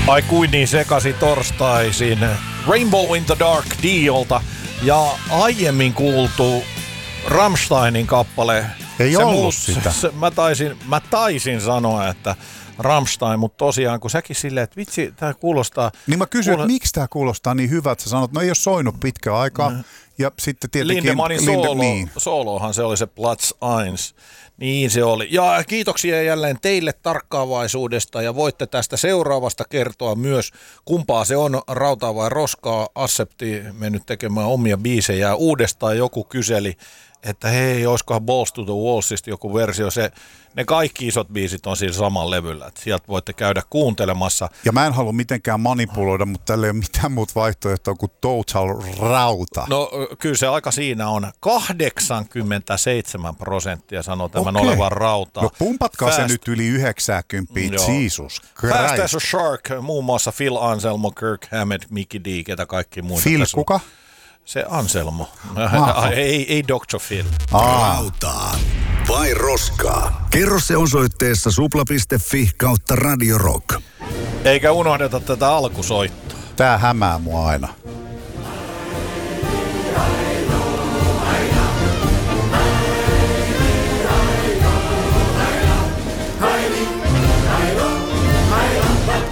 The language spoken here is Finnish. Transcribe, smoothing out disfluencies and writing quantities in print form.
Ai kuin niin sekasi torstaisin Rainbow in the Dark Diolta ja aiemmin kuultu Rammsteinin kappale. Ei ollut sitä. Mä taisin sanoa, että Rammstein, mutta tosiaan kun säkin silleen, että vitsi, tää kuulostaa... Niin mä kysyin, että miksi tää kuulostaa niin hyvältä? Sä sanot, no ei ole soinut pitkään aikaa. Ja sitten tietenkin... Lindemanin soolohan se oli se Platz 1. Niin se oli. Ja kiitoksia jälleen teille tarkkaavaisuudesta ja voitte tästä seuraavasta kertoa myös, kumpaa se on, rautaa vai roskaa. Accepti mennyt tekemään omia biisejä. Uudestaan joku kyseli, että hei, olisikohan Balls to the Wallsista joku versio. Ne kaikki isot biisit on siinä samalla levyllä. Sieltä voitte käydä kuuntelemassa. Ja mä en halua mitenkään manipuloida, mutta tällä ei ole mitään muuta vaihtoehtoa kuin Total Rauta. No kyllä se aika siinä on. 87% sanoo tämän olevan rautaa. No pumpatkaa se nyt yli 90. Jesus Christ. Fast as a Shark, muun muassa Phil Anselmo, Kirk Hammett, Mikkey D, ketä kaikki muita. Phil kuka? Se Anselmo. Ei Dr. Phil. Rautaa vai roskaa? Kerro se osoitteessa supla.fi/Radio Rock. Eikä unohdeta tätä alkusoittoa. Tää hämää mua aina.